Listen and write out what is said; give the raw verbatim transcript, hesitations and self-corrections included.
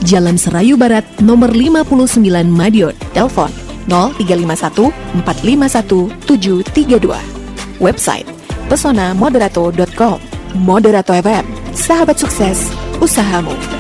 Jalan Serayu Barat, nomor lima puluh sembilan Madiun. Telepon nol tiga lima satu empat lima satu tujuh tiga dua. Website pesona moderato dot com. Moderato F M, sahabat sukses usahamu.